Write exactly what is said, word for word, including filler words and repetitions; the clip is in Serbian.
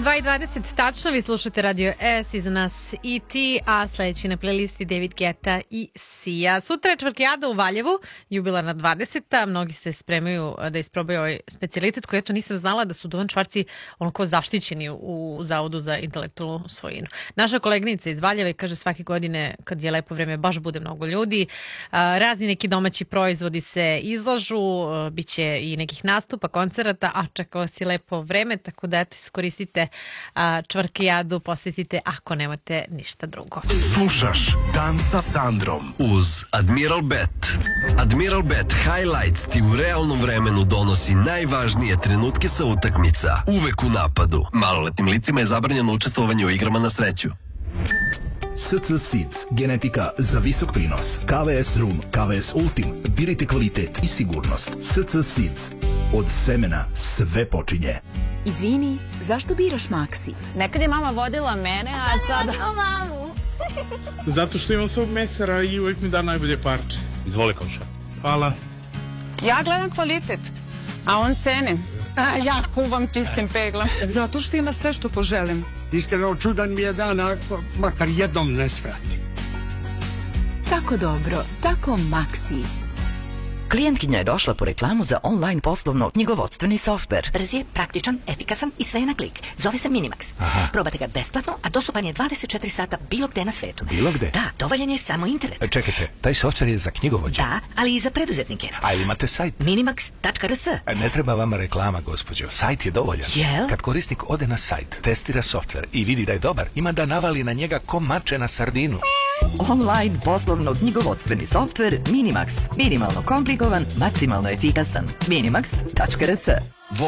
dva i dvadeset tačno, vi slušate Radio S, iza nas E T, a sledeći na playlisti David Guetta i Sia. Sutra je čvarkijada u Valjevu, jubilarna dvadeseta. Mnogi se spremaju da isprobaju ovaj specijalitet koji eto nisam znala da su duvan čvarci onako zaštićeni u Zavodu za intelektualnu svojinu. Naša koleginica iz Valjeva kaže svake godine kad je lepo vreme baš bude mnogo ljudi. Razni neki domaći proizvodi se izlažu, biće i nekih nastupa, koncerata, a čeka vas i lepo vreme, tako da eto iskoristite čvarkijadu, posjetite ako nemate ništa drugo. Slušaš Dan sa Sandrom uz Admiral Bet. Admiral Bet Highlights ti u realnom vremenu donosi najvažnije trenutke sa utakmica. Uvek u napadu. Maloletnim licima je zabranjeno učestvovanje u igrama na sreću. S C Seeds, genetika za visok prinos. K V S Rum, K V S Ultim, birajte kvalitet i sigurnost. S C Seeds, od semena sve počinje. Izvini, zašto biraš Maxi? Nekad je mama vodila mene, a sada... Vodila mamu. Zato što imam svog mesara i uvijek mi da najbolje parče. Izvoli, komša. Hvala. Ja gledam kvalitet, a on cene. A ja kuvam čistim peglom. Zato što ima sve što poželim. Iskreno, čudan mi je dan, ako makar jednom ne svrati. Tako dobro, tako Maxi. Klijentkinja je došla po reklamu za online poslovno-knjigovodstveni softver. Brz je, praktičan, efikasan i sve je na klik. Zove se Minimax. Aha. Probate ga besplatno, a dostupan je dvadeset četiri sata bilo gde na svetu. Bilo gde? Da, dovoljan je samo internet. Čekajte, taj softver je za knjigovođe? Da, ali i za preduzetnike. A ili imate sajt? Minimax tačka r s. Ne treba vama reklama, gospođo. Sajt je dovoljan. Jel? Kad korisnik ode na sajt, testira softver i vidi da je dobar, ima da navali na njega ko mače na sardinu. Online poslovno-knjigovodstveni softver Minimax. Minimalno komplikovan, maksimalno efikasan. Minimax tačka r s.